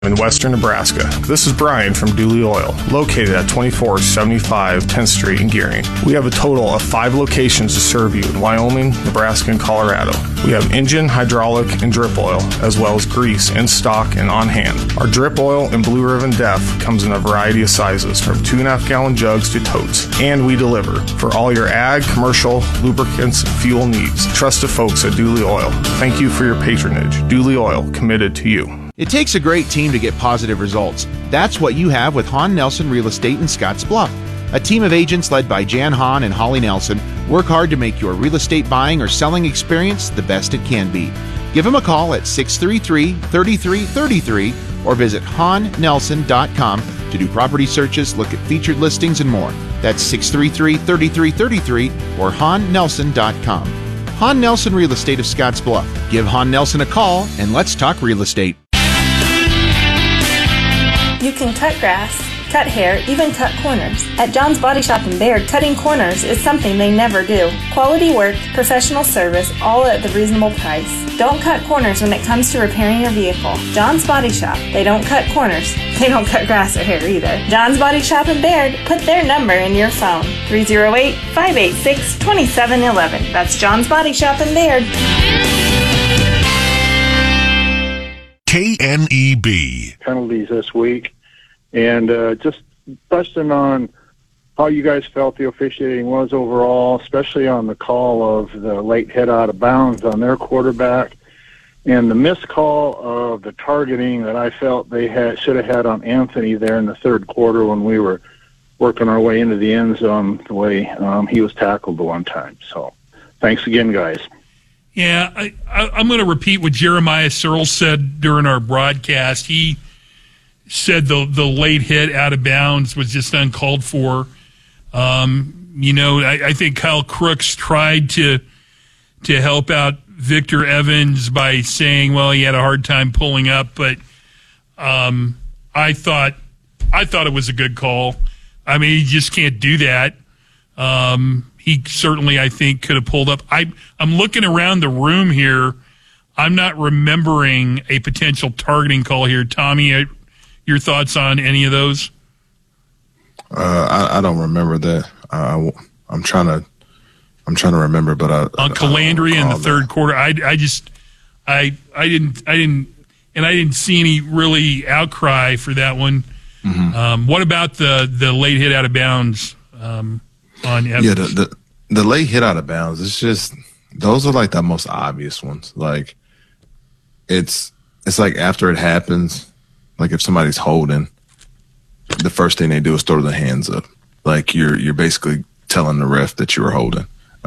in western Nebraska. This is Brian from Dooley Oil, located at 2475 10th Street in Gearing. We have a total of 5 locations to serve you in Wyoming, Nebraska, and Colorado. We have engine, hydraulic, and drip oil, as well as grease in stock and on hand. Our drip oil and Blue Ribbon Def comes in a variety of sizes, from 2.5 gallon jugs to totes, and we deliver for all your ag, commercial, lubricants, and fuel needs. Trust the folks at Dooley Oil. Thank you for your patronage. Dooley Oil, committed to you. It takes a great team to get positive results. That's what you have with Hahn Nelson Real Estate in Scotts Bluff. A team of agents led by Jan Hahn and Holly Nelson work hard to make your real estate buying or selling experience the best it can be. Give them a call at 633-3333 or visit HahnNelson.com to do property searches, look at featured listings, and more. That's 633-3333 or HahnNelson.com. Hahn Nelson Real Estate of Scotts Bluff. Give Hahn Nelson a call and let's talk real estate. You can cut grass, cut hair, even cut corners. At John's Body Shop in Baird, cutting corners is something they never do. Quality work, professional service, all at the reasonable price. Don't cut corners when it comes to repairing your vehicle. John's Body Shop. They don't cut corners. They don't cut grass or hair either. John's Body Shop in Baird. Put their number in your phone. 308-586-2711. That's John's Body Shop in Baird. KNEB. Penalties this week, and just touching on how you guys felt the officiating was overall, especially on the call of the late hit out of bounds on their quarterback, and the missed call of the targeting that I felt they should have had on Anthony there in the third quarter when we were working our way into the end zone, the way he was tackled the one time. So thanks again, guys. Yeah, I'm going to repeat what Jeremiah Searles said during our broadcast. He said the late hit out of bounds was just uncalled for. I think Kyle Crooks tried to help out Victor Evans by saying, well, he had a hard time pulling up, but I thought it was a good call. I mean, you just can't do that. He certainly, I think, could have pulled up. I'm looking around the room here. I'm not remembering a potential targeting call here. Tommy, your thoughts on any of those? I don't remember that. I'm trying to remember, but on Calandria in the third quarter, I didn't see any really outcry for that one. Mm-hmm. What about the late hit out of bounds? On Evans? Yeah, the late hit out of bounds, it's just, those are like the most obvious ones. Like, it's like after it happens, like if somebody's holding, the first thing they do is throw their hands up. Like you're basically telling the ref that you were holding.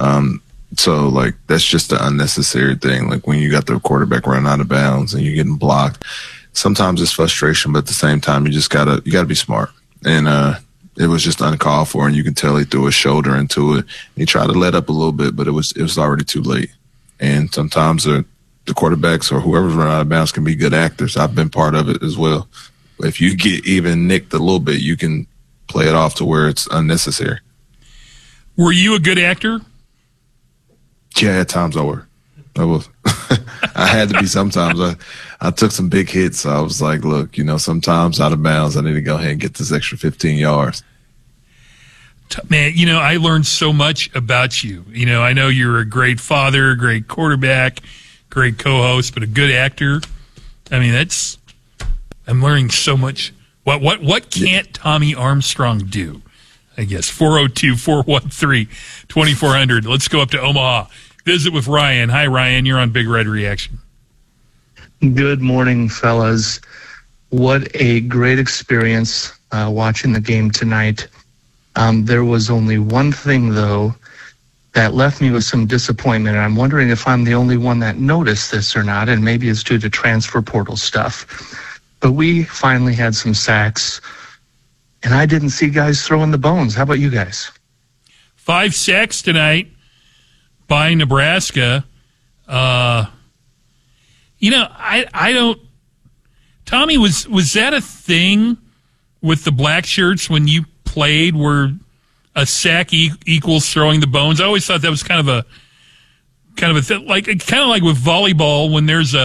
So like that's just an unnecessary thing. Like when you got the quarterback running out of bounds and you're getting blocked, sometimes it's frustration, but at the same time you gotta be smart. And it was just uncalled for, and you can tell he threw his shoulder into it. He tried to let up a little bit, but it was already too late. And sometimes the quarterbacks or whoever's running out of bounds can be good actors. I've been part of it as well. If you get even nicked a little bit, you can play it off to where it's unnecessary. Were you a good actor? Yeah, at times I was. I had to be sometimes. I took some big hits. So I was like, look, sometimes out of bounds, I need to go ahead and get this extra 15 yards. Man, I learned so much about you. I know you're a great father, great quarterback, great co-host, but a good actor. I mean, I'm learning so much. What can't Tommy Armstrong do? I guess 402-413-2400. Let's go up to Omaha. Visit with Ryan. Hi, Ryan. You're on Big Red Reaction. Good morning, fellas. What a great experience watching the game tonight. There was only one thing, though, that left me with some disappointment. And I'm wondering if I'm the only one that noticed this or not, and maybe it's due to transfer portal stuff. But we finally had some sacks, and I didn't see guys throwing the bones. How about you guys? 5 sacks tonight by Nebraska. I don't. Tommy, was that a thing with the black shirts when you played, where a sack equals throwing the bones? I always thought that was kind of a thing, like with volleyball when there's a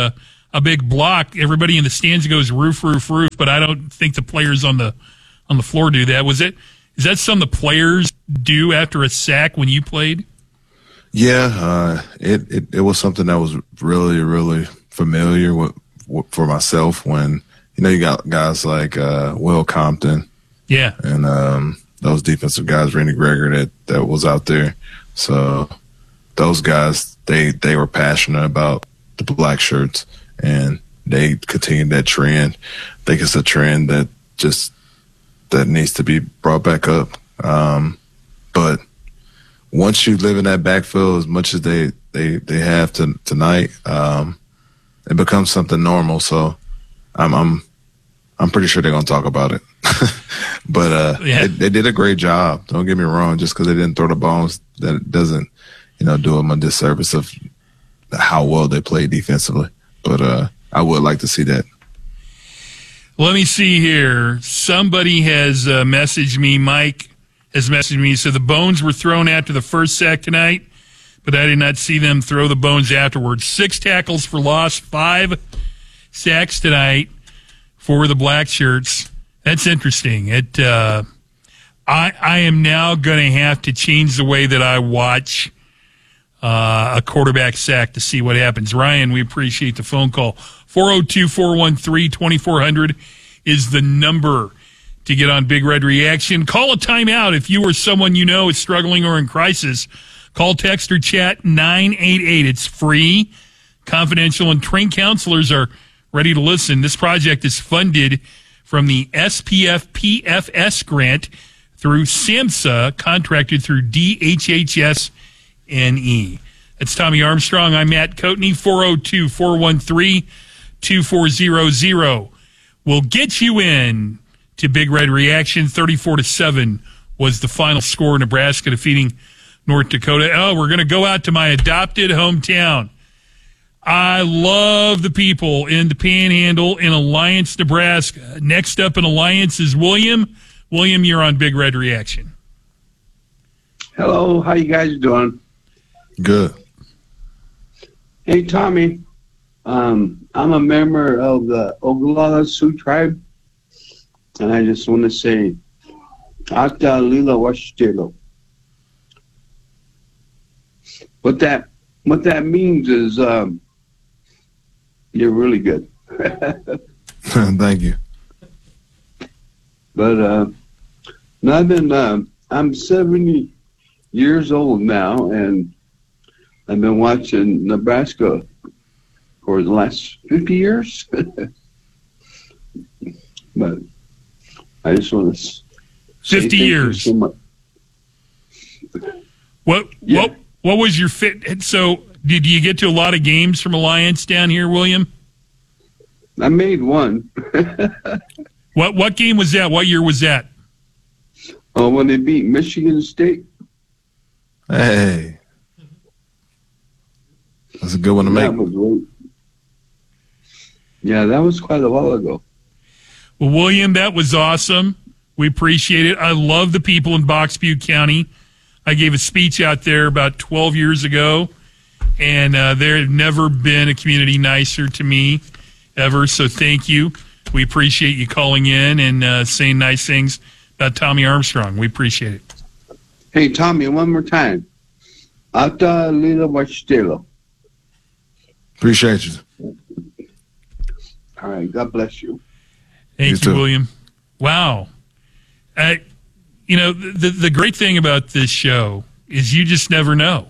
a big block, everybody in the stands goes roof, roof, roof. But I don't think the players on the floor do that. Is that something the players do after a sack when you played? Yeah, it was something that was really, really familiar for myself when, you got guys like Will Compton. Yeah. And those defensive guys, Randy Greger, that was out there. So those guys, they were passionate about the black shirts, and they continued that trend. I think it's a trend that needs to be brought back up. But once you live in that backfield as much as they have tonight, it becomes something normal. So I'm pretty sure they're gonna talk about it. But they did a great job. Don't get me wrong. Just because they didn't throw the bones, that doesn't do them a disservice of how well they play defensively. But I would like to see that. Let me see here. Somebody has messaged me. Mike has messaged me. So the bones were thrown after the first sack tonight, but I did not see them throw the bones afterwards. 6 tackles for loss, 5 sacks tonight for the black shirts. That's interesting. I am now going to have to change the way that I watch a quarterback sack to see what happens. Ryan, we appreciate the phone call. 402-413-2400 is the number to get on Big Red Reaction. Call a timeout if you or someone you know is struggling or in crisis. Call, text, or chat 988. It's free, confidential, and trained counselors are ready to listen. This project is funded from the SPF PFS grant through SAMHSA, contracted through DHHS-NE. That's Tommy Armstrong. I'm Matt Coatney. 402-413-2400. We'll get you in to Big Red Reaction. 34-7 was the final score. Nebraska defeating North Dakota. Oh, we're going to go out to my adopted hometown. I love the people in the Panhandle in Alliance, Nebraska. Next up in Alliance is William. William, you're on Big Red Reaction. Hello, how you guys doing? Good. Hey, Tommy. I'm a member of the Oglala Sioux tribe, and I just want to say, Ata Lila Washtelo. What that means is you're really good. Thank you. But I'm 70 years old now, and I've been watching Nebraska for the last 50 years. But I just want to say 50 years. So much. What was your fit? So did you get to a lot of games from Alliance down here, William? I made one. What game was that? What year was that? When they beat Michigan State. Hey. That's a good one to make. That was quite a while ago. Well, William, that was awesome. We appreciate it. I love the people in Box Butte County. I gave a speech out there about 12 years ago, and there had never been a community nicer to me ever, so thank you. We appreciate you calling in and saying nice things about Tommy Armstrong. We appreciate it. Hey, Tommy, one more time. Ata Lila Washtelo. Appreciate you. All right, God bless you. Thank you, William. Wow. The great thing about this show is you just never know.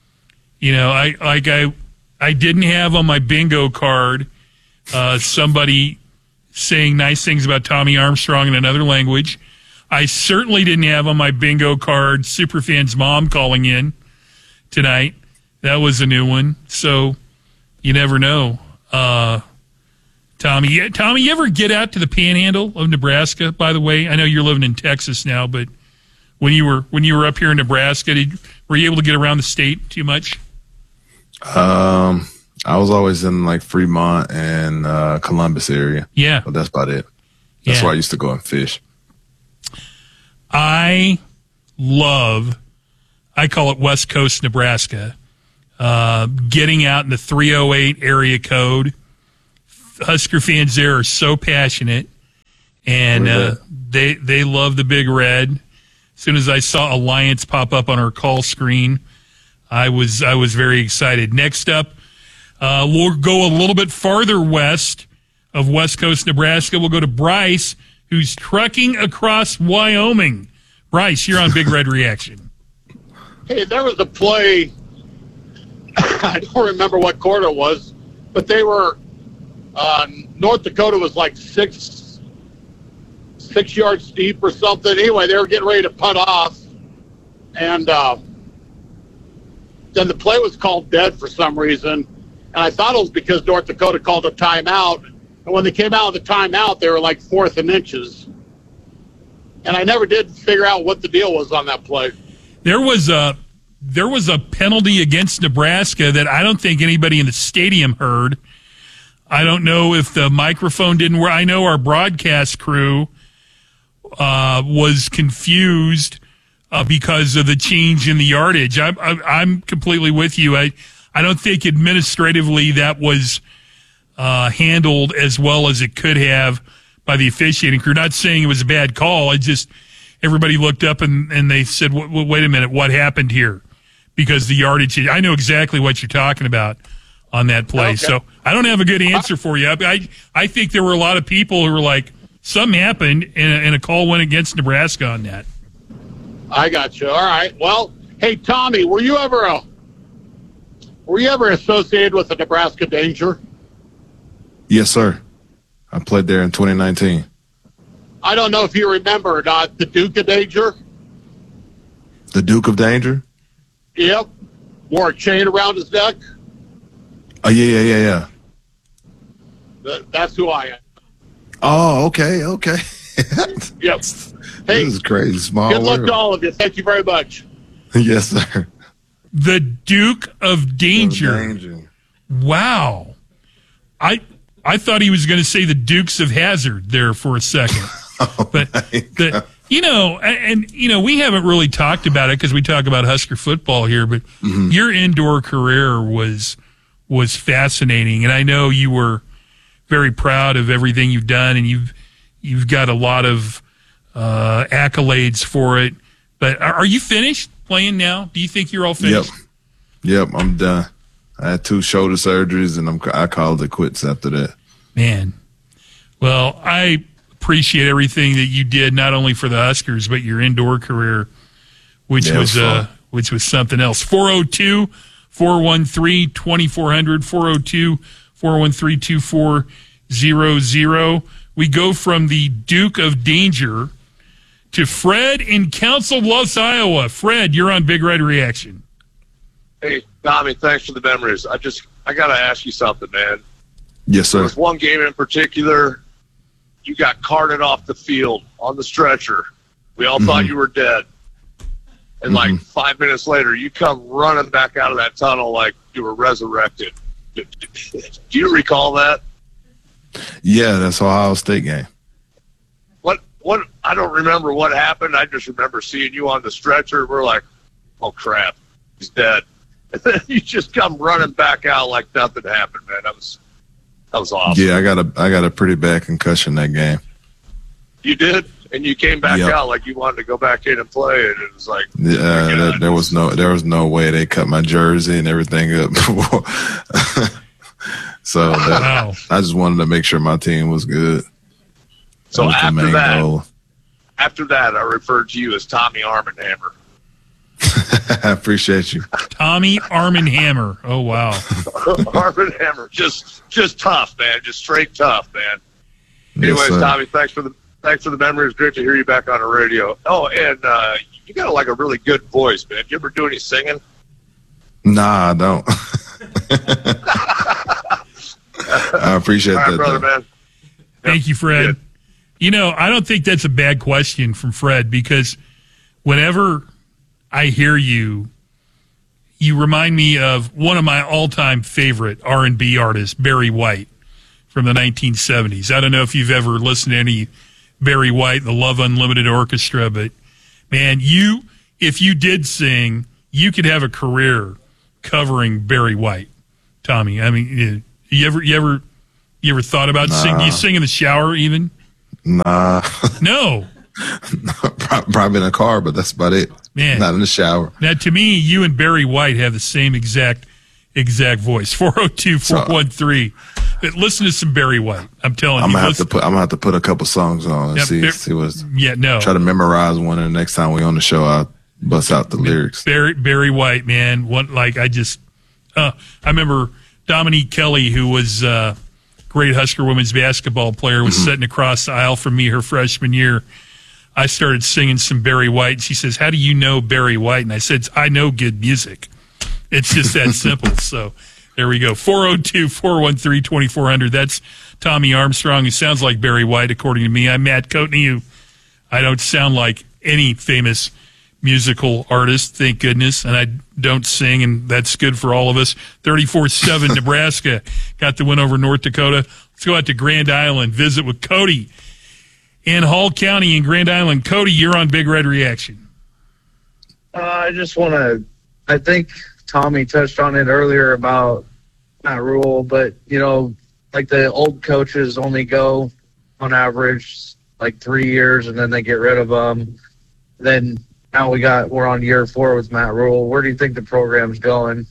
I didn't have on my bingo card somebody saying nice things about Tommy Armstrong in another language. I certainly didn't have on my bingo card Superfan's mom calling in tonight. That was a new one. So you never know. Tommy, you ever get out to the Panhandle of Nebraska? By the way, I know you're living in Texas now, but when you were up here in Nebraska, were you able to get around the state too much? I was always in like Fremont and Columbus area. Yeah, but that's about it. That's where I used to go and fish. I call it West Coast Nebraska. Getting out in the 308 area code Husker fans there are so passionate, and they love the Big Red. As soon as I saw Alliance pop up on our call screen, I was very excited. Next up, we'll go a little bit farther west of West Coast Nebraska. We'll go to Bryce, who's trucking across Wyoming. Bryce, you're on Big Red Reaction. Hey, there was a play. I don't remember what quarter it was, but they were North Dakota was like six yards deep or something. Anyway, they were getting ready to punt off, and then the play was called dead for some reason. And I thought it was because North Dakota called a timeout. And when they came out of the timeout, they were like 4th and inches. And I never did figure out what the deal was on that play. There was a penalty against Nebraska that I don't think anybody in the stadium heard. I don't know if the microphone didn't work. I know our broadcast crew was confused because of the change in the yardage. I'm completely with you. I don't think administratively that was handled as well as it could have by the officiating crew. Not saying it was a bad call. I just, everybody looked up and they said, wait a minute, what happened here? Because the yardage, I know exactly what you're talking about on that play. Okay. So I don't have a good answer for you. I think there were a lot of people who were like, something happened and a call went against Nebraska on that. I got you. All right. Well, hey, Tommy, were you ever associated with the Nebraska Danger? Yes, sir. I played there in 2019. I don't know if you remember or not, the Duke of Danger. The Duke of Danger? Yep. Wore a chain around his neck. Oh, yeah. That's who I am. Oh, okay. Yep. Hey, this is crazy. Small good luck world. to all of you. Thank you very much. Yes, sir. The Duke of Danger. Wow. I thought he was going to say the Dukes of Hazzard there for a second. But we haven't really talked about it because we talk about Husker football here, but your indoor career was fascinating, and I know you were very proud of everything you've done, and you've got a lot of accolades for it. But are you finished playing now? Do you think you're all finished? Yep, I'm done. I had 2 shoulder surgeries, and I called it quits after that. Man, well, I appreciate everything that you did, not only for the Huskers but your indoor career, which was something else. 402-413-2400, 402-413-2400. We go from the Duke of Danger to Fred in Council Bluffs, Iowa. Fred, you're on Big Red Reaction. Hey, Tommy, thanks for the memories. I got to ask you something, man. Yes, sir. There was one game in particular, you got carted off the field on the stretcher. We all thought you were dead. And like 5 minutes later, you come running back out of that tunnel like you were resurrected. Do you recall that? Yeah, that's Ohio State game. What? I don't remember what happened. I just remember seeing you on the stretcher. We're like, oh, crap, he's dead. And then you just come running back out like nothing happened, man. That was awesome. Yeah, I got a pretty bad concussion that game. You did, and you came back out like you wanted to go back in and play, and it was like, there was no way they cut my jersey and everything up. So I just wanted to make sure my team was good. So after that, I referred to you as Tommy Arm & Hammer. I appreciate you. Tommy Arm & Hammer. Oh, wow. Arm & Hammer. Just tough, man. Just straight tough, man. Anyways, yes, Tommy, thanks for the memory. It's great to hear you back on the radio. Oh, and you got like a really good voice, man. Do you ever do any singing? Nah, I don't. I appreciate that, brother, man. Thank you, Fred. Good. You know, I don't think that's a bad question from Fred, because whenever I hear you remind me of one of my all-time favorite R&B artists, Barry White, from the 1970s. I don't know if you've ever listened to any Barry White, the Love Unlimited Orchestra, but man, if you did sing, you could have a career covering Barry White, Tommy. I mean, you ever You ever thought about singing? Do you sing in the shower even? Nah. No. Probably in a car, but that's about it. Man. Not in the shower. Now, to me, you and Barry White have the same exact voice. 402-413. Listen to some Barry White. I'm telling you. I'm gonna have to put a couple songs on and see what's. Yeah, no. Try to memorize one, and the next time we on the show, I'll bust out the lyrics. Barry White, man. I remember Dominique Kelly, who was great Husker women's basketball player, was sitting across the aisle from me her freshman year. I started singing some Barry White, and she says, "How do you know Barry White?" And I said, "I know good music." It's just that simple. So there we go. 402-413-2400. That's Tommy Armstrong, who sounds like Barry White, according to me. I'm Matt Coatney, who I don't sound like any famous musical artist, thank goodness, and I don't sing, and that's good for all of us. 34-7 Nebraska got the win over North Dakota. Let's go out to Grand Island, visit with Cody in Hall County in Grand Island. Cody, you're on Big Red Reaction. I just want to, I think Tommy touched on it earlier about Matt Rule, but, like the old coaches only go on average like 3 years and then they get rid of them. Then now we're on year 4 with Matt Rule. Where do you think the program's going?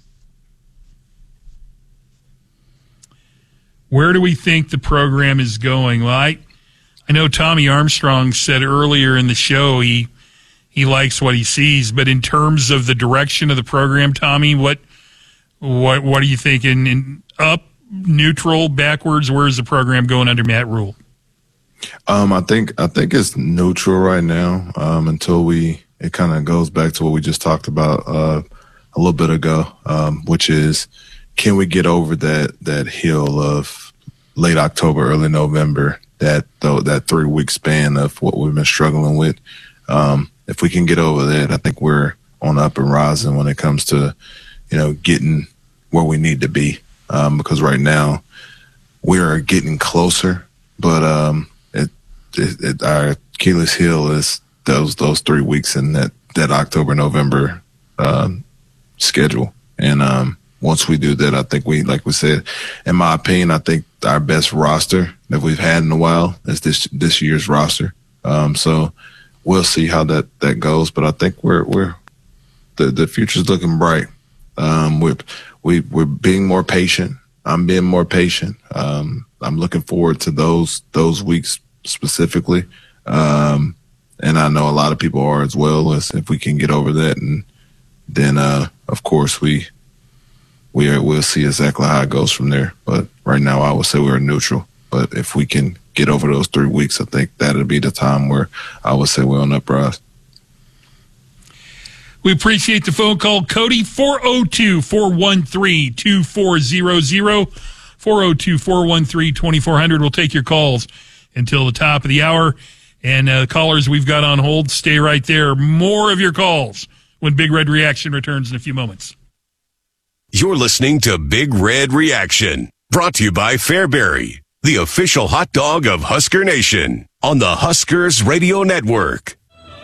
Where do we think the program is going? Well, I know Tommy Armstrong said earlier in the show he likes what he sees, but in terms of the direction of the program, Tommy, what are you thinking? Up, neutral, backwards? Where is the program going under Matt Rule? I think it's neutral right now until it kind of goes back to what we just talked about a little bit ago, which is, can we get over that hill of late October, early November, that 3-week span of what we've been struggling with? If we can get over that, I think we're on up and rising when it comes to, getting where we need to be. Because right now we are getting closer, but our Achilles heel is those 3 weeks in that October, November schedule. And once we do that, I think like we said, in my opinion, I think our best roster that we've had in a while is this year's roster. So we'll see how that goes, but I think we're the future's looking bright. We're being more patient. I'm being more patient. I'm looking forward to those weeks specifically. And I know a lot of people are as well, as if we can get over that. And then, of course, we'll see exactly how it goes from there. But right now I would say we're neutral. But if we can get over those 3 weeks, I think that'll be the time where I would say we're on uprise. We appreciate the phone call, Cody. 402-413-2400. 402-413-2400. We'll take your calls until the top of the hour. And the callers we've got on hold, stay right there. More of your calls when Big Red Reaction returns in a few moments. You're listening to Big Red Reaction, brought to you by Fairbury, the official hot dog of Husker Nation, on the Huskers Radio Network.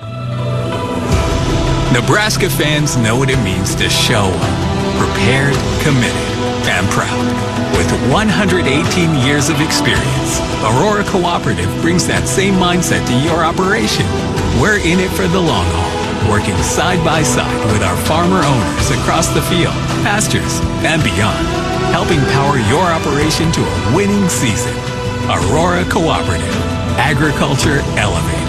Nebraska fans know what it means to show up, prepared, committed, and proud. With 118 years of experience, Aurora Cooperative brings that same mindset to your operation. We're in it for the long haul, working side by side with our farmer owners across the field, pastures, and beyond, helping power your operation to a winning season. Aurora Cooperative, agriculture elevated.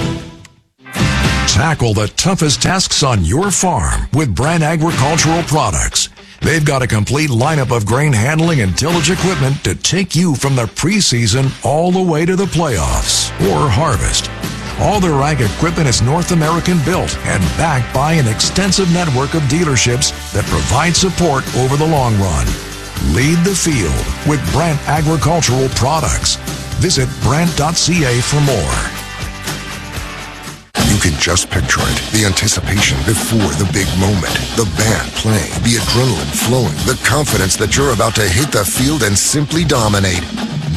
Tackle the toughest tasks on your farm with Brandt Agricultural Products. They've got a complete lineup of grain handling and tillage equipment to take you from the preseason all the way to the playoffs or harvest. All their ag equipment is North American built and backed by an extensive network of dealerships that provide support over the long run. Lead the field with Brandt Agricultural Products. Visit Brandt.ca for more. You can just picture it. The anticipation before the big moment. The band playing, the adrenaline flowing, the confidence that you're about to hit the field and simply dominate.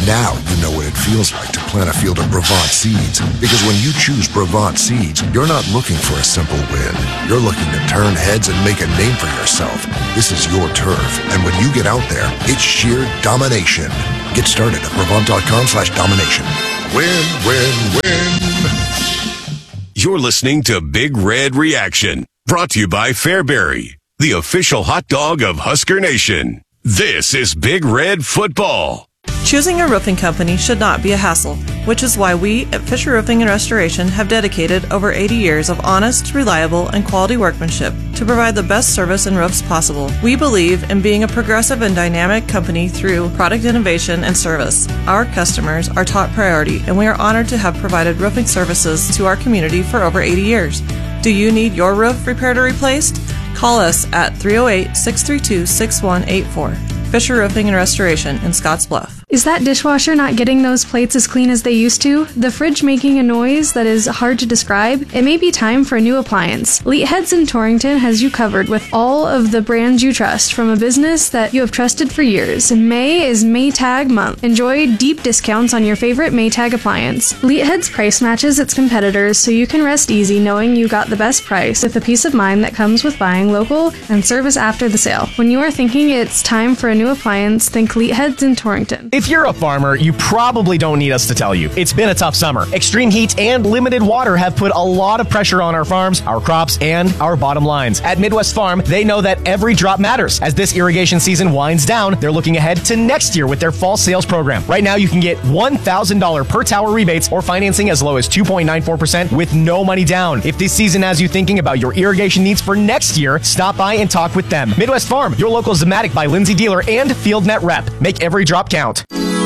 Now you know what it feels like to plant a field of Brevant seeds. Because when you choose Brevant seeds, you're not looking for a simple win. You're looking to turn heads and make a name for yourself. This is your turf, and when you get out there, it's sheer domination. Get started at Brevant.com/domination. Win, win, win. You're listening to Big Red Reaction, brought to you by Fairbury, the official hot dog of Husker Nation. This is Big Red Football. Choosing a roofing company should not be a hassle, which is why we at Fisher Roofing and Restoration have dedicated over 80 years of honest, reliable, and quality workmanship to provide the best service and roofs possible. We believe in being a progressive and dynamic company through product innovation and service. Our customers are top priority, and we are honored to have provided roofing services to our community for over 80 years. Do you need your roof repaired or replaced? Call us at 308-632-6184. Fisher Roofing and Restoration in Scotts Bluff. Is that dishwasher not getting those plates as clean as they used to? The fridge making a noise that is hard to describe? It may be time for a new appliance. Leet Heads in Torrington has you covered with all of the brands you trust from a business that you have trusted for years. May is Maytag month. Enjoy deep discounts on your favorite Maytag appliance. Leet Heads price matches its competitors so you can rest easy knowing you got the best price with the peace of mind that comes with buying local and service after the sale. When you are thinking it's time for a new appliance, think Leet Heads in Torrington. If you're a farmer, you probably don't need us to tell you. It's been a tough summer. Extreme heat and limited water have put a lot of pressure on our farms, our crops, and our bottom lines. At Midwest Farm, they know that every drop matters. As this irrigation season winds down, they're looking ahead to next year with their fall sales program. Right now, you can get $1,000 per tower rebates or financing as low as 2.94% with no money down. If this season has you thinking about your irrigation needs for next year, stop by and talk with them. Midwest Farm, your local Zematic by Lindsay dealer and FieldNet rep. Make every drop count.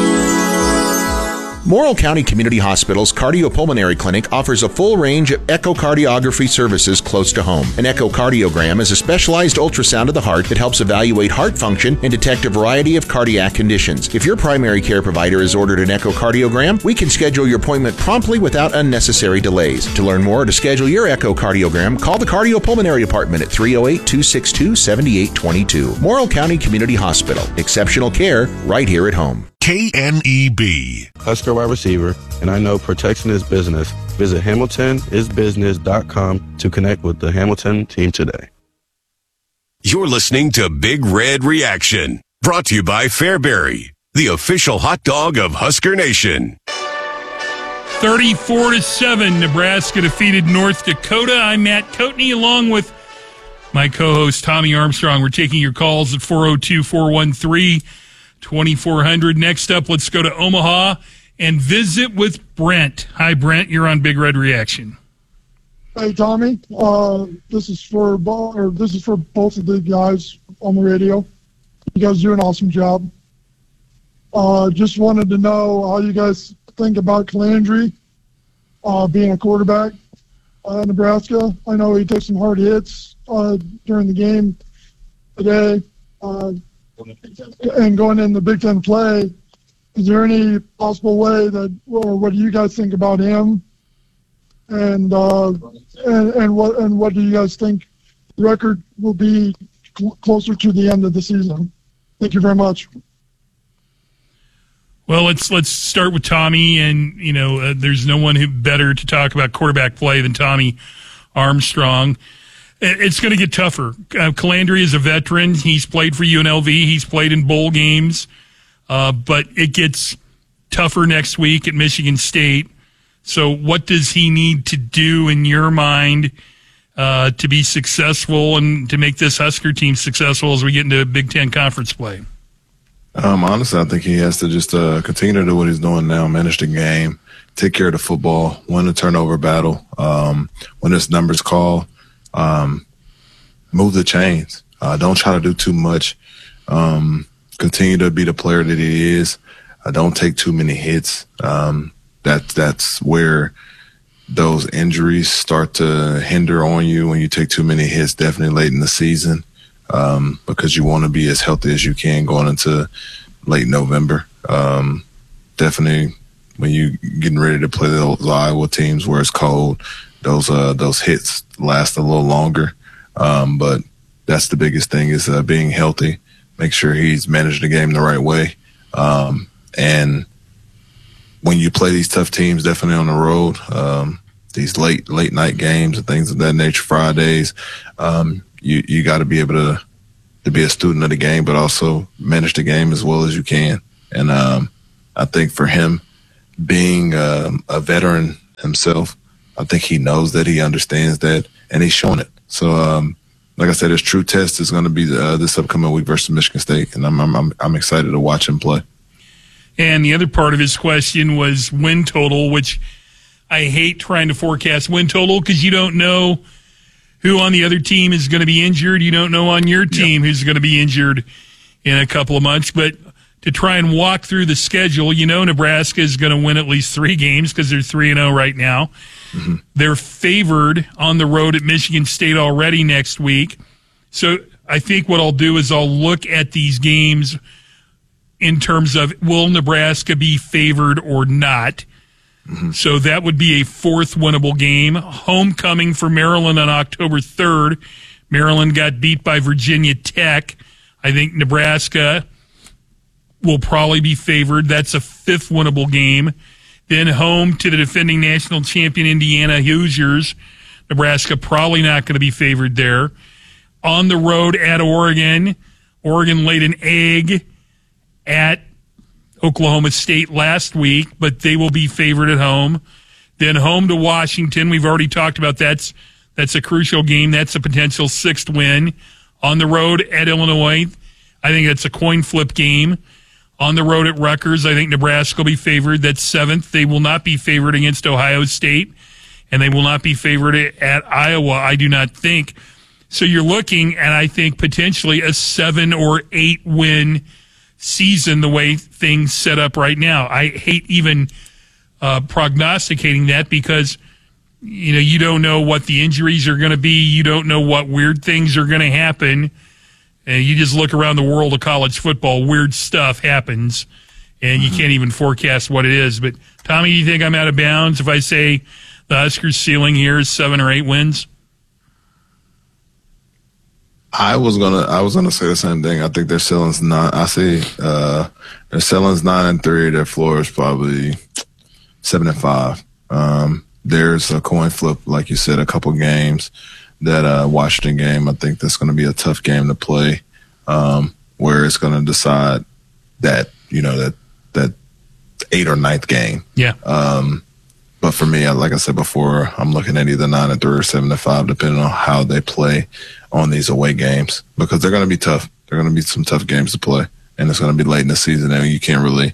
Morrill County Community Hospital's Cardiopulmonary Clinic offers a full range of echocardiography services close to home. An echocardiogram is a specialized ultrasound of the heart that helps evaluate heart function and detect a variety of cardiac conditions. If your primary care provider has ordered an echocardiogram, we can schedule your appointment promptly without unnecessary delays. To learn more or to schedule your echocardiogram, call the Cardiopulmonary Department at 308-262-7822. Morrill County Community Hospital. Exceptional care right here at home. KNEB. Husker wide receiver, and I know protection is business. Visit HamiltonIsBusiness.com to connect with the Hamilton team today. You're listening to Big Red Reaction, brought to you by Fairbury, the official hot dog of Husker Nation. 34-7, Nebraska defeated North Dakota. I'm Matt Coatney, along with my co-host Tommy Armstrong. We're taking your calls at 402-413-2400. Next up, let's go to Omaha and visit with Brent. Hi, Brent. You're on Big Red Reaction. Hey, Tommy. This is for both of the guys on the radio. You guys do an awesome job. Just wanted to know how you guys think about Calandry being a quarterback in Nebraska. I know he took some hard hits during the game today. And going in the Big Ten play, is there any possible way that, or what do you guys think about him? And what do you guys think the record will be closer to the end of the season? Thank you very much. Well, let's start with Tommy, and there's no one who better to talk about quarterback play than Tommy Armstrong. It's going to get tougher. Calandry is a veteran. He's played for UNLV. He's played in bowl games. But it gets tougher next week at Michigan State. So what does he need to do in your mind to be successful and to make this Husker team successful as we get into Big Ten conference play? Honestly, I think he has to just continue to do what he's doing now, manage the game, take care of the football, win the turnover battle. When this number's called, move the chains. Don't try to do too much. Continue to be the player that he is. Don't take too many hits. That's where those injuries start to hinder on you when you take too many hits, definitely late in the season, because you want to be as healthy as you can going into late November. Definitely when you're getting ready to play those Iowa teams where it's cold, those hits last a little longer. But that's the biggest thing is being healthy. Make sure he's managed the game the right way, and when you play these tough teams, definitely on the road, these late night games and things of that nature, Fridays, you got to be able to be a student of the game, but also manage the game as well as you can. And I think for him, being a veteran himself, I think he knows that, he understands that, and he's showing it. So, like I said, his true test is going to be this upcoming week versus Michigan State, and I'm excited to watch him play. And the other part of his question was win total, which I hate trying to forecast win total because you don't know who on the other team is going to be injured. You don't know on your team who's going to be injured in a couple of months. But to try and walk through the schedule, Nebraska is going to win at least 3 games because they're 3-0 right now. Mm-hmm. They're favored on the road at Michigan State already next week. So I think what I'll do is I'll look at these games in terms of will Nebraska be favored or not. Mm-hmm. So that would be a 4th winnable game. Homecoming for Maryland on October 3rd. Maryland got beat by Virginia Tech. I think Nebraska will probably be favored. That's a 5th winnable game. Then home to the defending national champion Indiana Hoosiers. Nebraska probably not going to be favored there. On the road at Oregon. Oregon laid an egg at Oklahoma State last week, but they will be favored at home. Then home to Washington. We've already talked about that's a crucial game. That's a potential 6th win. On the road at Illinois, I think that's a coin flip game. On the road at Rutgers, I think Nebraska will be favored. That's 7th. They will not be favored against Ohio State, and they will not be favored at Iowa, I do not think. So you're looking at, I think, potentially a 7 or 8 win season the way things set up right now. I hate even prognosticating that because you don't know what the injuries are going to be. You don't know what weird things are going to happen. And you just look around the world of college football, weird stuff happens, and you can't even forecast what it is. But, Tommy, do you think I'm out of bounds if I say the Huskers' ceiling here is 7 or 8 wins? I was gonna say the same thing. I think their ceiling's 9. I see their ceiling's 9-3. Their floor is probably 7-5. There's a coin flip, like you said, a couple games. That Washington game, I think that's going to be a tough game to play, where it's going to decide that that 8th or 9th game. Yeah. But for me, like I said before, I'm looking at either 9-3 or 7-5, depending on how they play on these away games, because they're going to be tough. They're going to be some tough games to play, and it's going to be late in the season, and you can't really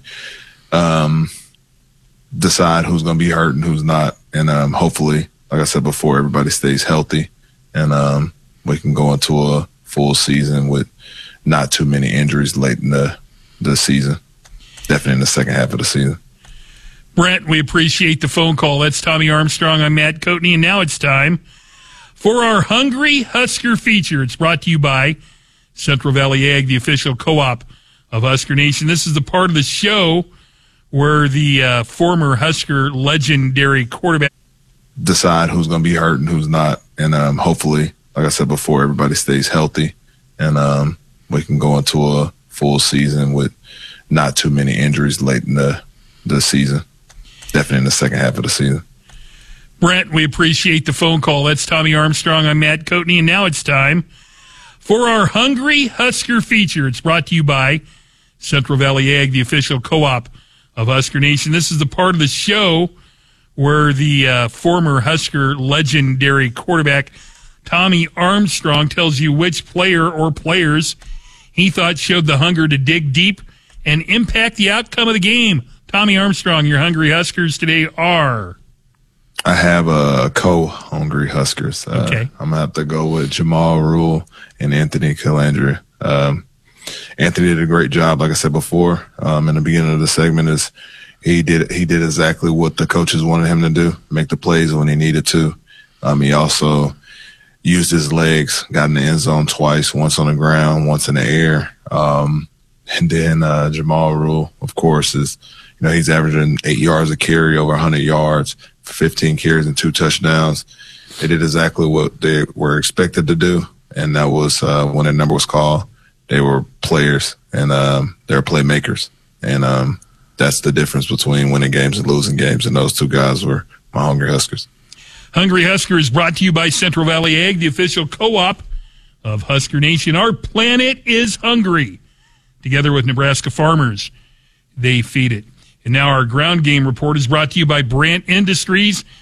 decide who's going to be hurt and who's not. And hopefully, like I said before, everybody stays healthy, and we can go into a full season with not too many injuries late in the season, definitely in the second half of the season. Brent, we appreciate the phone call. That's Tommy Armstrong. I'm Matt Coatney, and now it's time for our Hungry Husker feature. It's brought to you by Central Valley Ag, the official co-op of Husker Nation. This is the part of the show where the former Husker legendary quarterback decide who's going to be hurt and who's not. And hopefully, like I said before, everybody stays healthy, and we can go into a full season with not too many injuries late in the season, definitely in the second half of the season. Brent, we appreciate the phone call. That's Tommy Armstrong. I'm Matt Coatney, and now it's time for our Hungry Husker feature. It's brought to you by Central Valley Ag, the official co-op of Husker Nation. This is the part of the show where the former Husker legendary quarterback Tommy Armstrong tells you which player or players he thought showed the hunger to dig deep and impact the outcome of the game. Tommy Armstrong, your Hungry Huskers today are... I have a co-Hungry Huskers. Okay. I'm going to have to go with Jamal Rule and Anthony Calandria. Anthony did a great job, like I said before, in the beginning of the segment, he did exactly what the coaches wanted him to do, make the plays when he needed to. He also used his legs, got in the end zone twice, once on the ground, once in the air. And then Jamal Rule, of course, is he's averaging 8 yards a carry, over 100 yards, 15 carries and 2 touchdowns. They did exactly what they were expected to do, and that was when their number was called. They were players, and they were playmakers, and that's the difference between winning games and losing games. And those two guys were my Hungry Huskers. Hungry Husker is brought to you by Central Valley Ag, the official co-op of Husker Nation. Our planet is hungry. Together with Nebraska farmers, they feed it. And now our ground game report is brought to you by Brandt Industries.